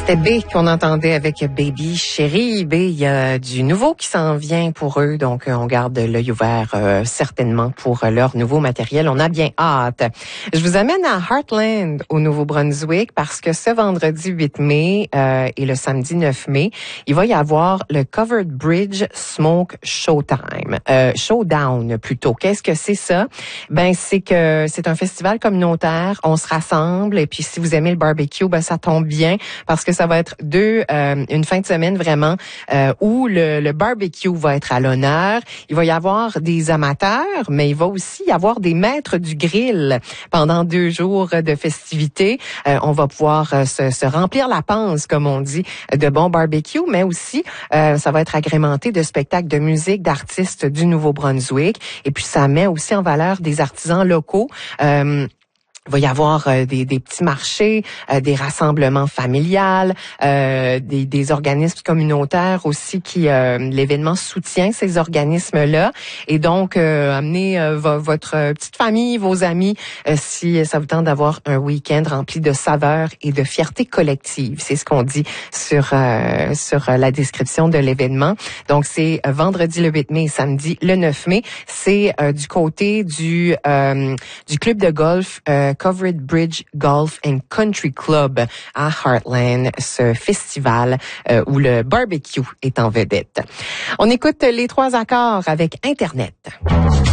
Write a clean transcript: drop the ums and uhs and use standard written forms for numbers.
C'était B qu'on entendait avec Baby Chérie. B, il y a du nouveau qui s'en vient pour eux, donc on garde l'œil ouvert certainement pour leur nouveau matériel. On a bien hâte. Je vous amène à Heartland au Nouveau-Brunswick parce que ce vendredi 8 mai et le samedi 9 mai, il va y avoir le Covered Bridge Smoke Showdown plutôt. Qu'est-ce que c'est ça? Ben c'est que c'est un festival communautaire. On se rassemble et puis si vous aimez le barbecue, ben ça tombe bien parce que ça va être une fin de semaine vraiment où le barbecue va être à l'honneur. Il va y avoir des amateurs, mais il va aussi y avoir des maîtres du grill pendant 2 jours de festivités. On va pouvoir se remplir la panse, comme on dit, de bon barbecue, mais aussi ça va être agrémenté de spectacles de musique d'artistes du Nouveau-Brunswick. Et puis ça met aussi en valeur des artisans locaux. Il va y avoir des petits marchés, des rassemblements familiales, des organismes communautaires aussi qui l'événement soutient ces organismes-là. Et donc, amenez votre petite famille, vos amis, si ça vous tente d'avoir un week-end rempli de saveurs et de fierté collective. C'est ce qu'on dit sur la description de l'événement. Donc, c'est vendredi le 8 mai et samedi le 9 mai. C'est du côté du club de golf Covered Bridge Golf and Country Club à Heartland, ce festival où le barbecue est en vedette. On écoute les 3 accords avec Internet.